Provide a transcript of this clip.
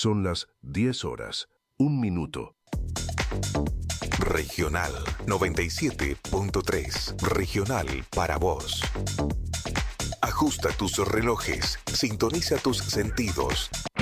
Son las 10 horas, 1 minuto. Regional 97.3. Regional para vos. Ajusta tus relojes, sintoniza tus sentidos.